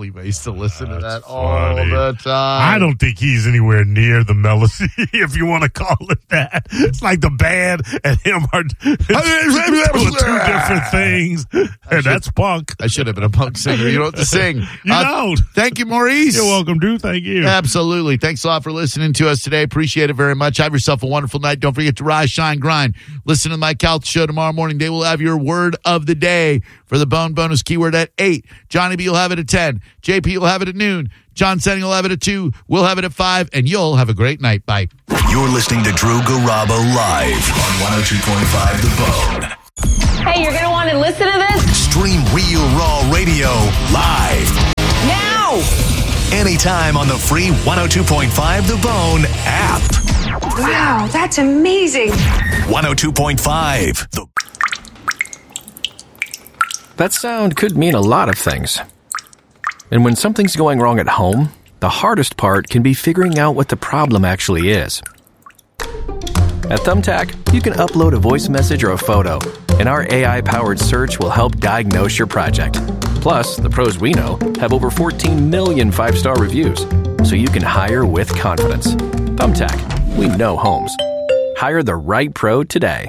believe I used to listen to that all funny. the time. I don't think he's anywhere near the melody, if you want to call it that. It's like the band and him are two different things. And that's punk. I should have been a punk singer. You know what to sing. You don't. Thank you, Maurice. You're welcome, dude. Thank you. Absolutely. Thanks a lot for listening to us today. Appreciate it very much. Have yourself a wonderful night. Don't forget to rise, shine, grind. Listen to the Mike Calta Show tomorrow morning. They will have your word of the day for the Bone Bonus keyword at 8. Johnny B will have it at 10. JP will have it at noon. John Senning will have it at 2. We'll have it at 5. And you'll have a great night. Bye. You're listening to Drew Garabo live on 102.5 The Bone. Hey, you're going to want to listen to this? Stream Real Raw Radio live. Now! Anytime on the free 102.5 The Bone app. Wow, that's amazing. 102.5 The. That sound could mean a lot of things. And when something's going wrong at home, the hardest part can be figuring out what the problem actually is. At Thumbtack, you can upload a voice message or a photo, and our AI-powered search will help diagnose your project. Plus, the pros we know have over 14 million 5-star reviews, so you can hire with confidence. Thumbtack, we know homes. Hire the right pro today.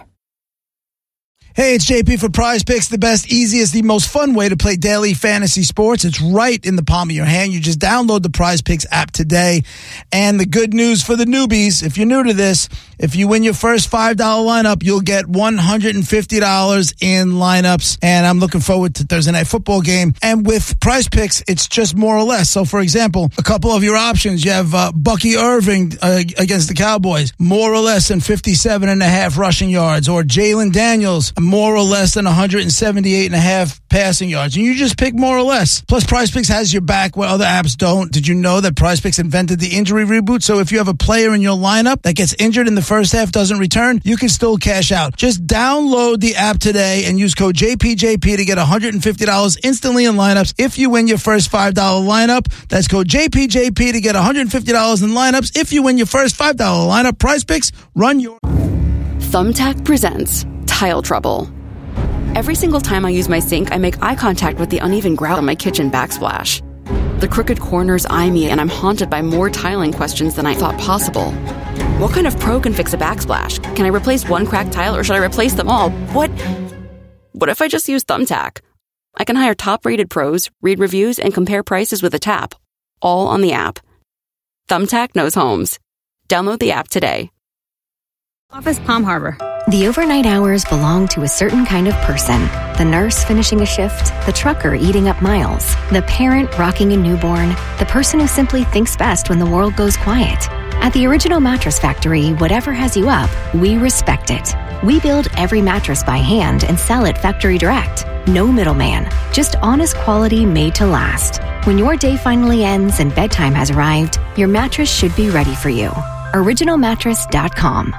Hey, it's JP for Prize Picks, the best, easiest, the most fun way to play daily fantasy sports. It's right in the palm of your hand. You just download the Prize Picks app today. And the good news for the newbies, if you're new to this, if you win your first $5 lineup, you'll get $150 in lineups. And I'm looking forward to Thursday Night Football game. And with Prize Picks, it's just more or less. So, for example, a couple of your options. You have Bucky Irving against the Cowboys, more or less than 57.5 rushing yards. Or Jalen Daniels, more or less than 178.5 passing yards. And you just pick more or less. Plus, Prize Picks has your back where other apps don't. Did you know that Prize Picks invented the injury reboot? So if you have a player in your lineup that gets injured in the first half, doesn't return, you can still cash out. Just download the app today and use code JPJP to get $150 instantly in lineups. If you win your first $5 lineup, that's code JPJP to get $150 in lineups. If you win your first $5 lineup, Prize Picks, run your... Thumbtack presents Tile Trouble. Every single time I use my sink, I make eye contact with the uneven grout on my kitchen backsplash. The crooked corners eye me, and I'm haunted by more tiling questions than I thought possible. What kind of pro can fix a backsplash? Can I replace one cracked tile, or should I replace them all? What if I just use Thumbtack? I can hire top-rated pros, read reviews, and compare prices with a tap. All on the app. Thumbtack knows homes. Download the app today. Office Palm Harbor. The overnight hours belong to a certain kind of person. The nurse finishing a shift, the trucker eating up miles, the parent rocking a newborn, the person who simply thinks best when the world goes quiet. At the Original Mattress Factory, whatever has you up, we respect it. We build every mattress by hand and sell it factory direct. No middleman, just honest quality made to last. When your day finally ends and bedtime has arrived, your mattress should be ready for you. OriginalMattress.com.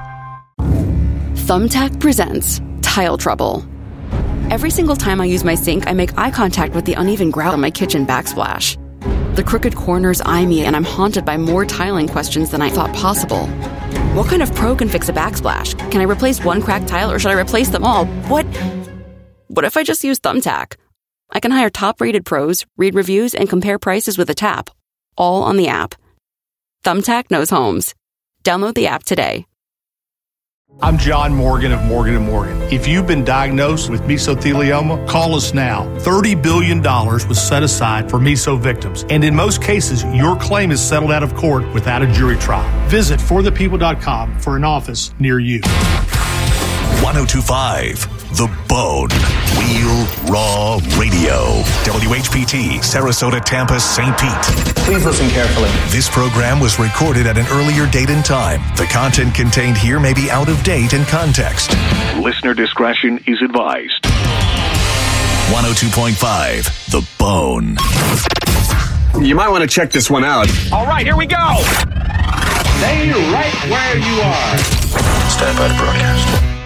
Thumbtack presents Tile Trouble. Every single time I use my sink, I make eye contact with the uneven grout on my kitchen backsplash. The crooked corners eye me, and I'm haunted by more tiling questions than I thought possible. What kind of pro can fix a backsplash? Can I replace one cracked tile, or should I replace them all? What if I just use Thumbtack? I can hire top-rated pros, read reviews, and compare prices with a tap. All on the app. Thumbtack knows homes. Download the app today. I'm John Morgan of Morgan & Morgan. If you've been diagnosed with mesothelioma, call us now. $30 billion was set aside for meso victims. And in most cases, your claim is settled out of court without a jury trial. Visit forthepeople.com for an office near you. 102.5 The Bone. Real Raw Radio. WHPT, Sarasota, Tampa, St. Pete. Please listen carefully. This program was recorded at an earlier date and time. The content contained here may be out of date in context. Listener discretion is advised. 102.5 The Bone. You might want to check this one out. All right, here we go. Stay right where you are. Stand by to broadcast.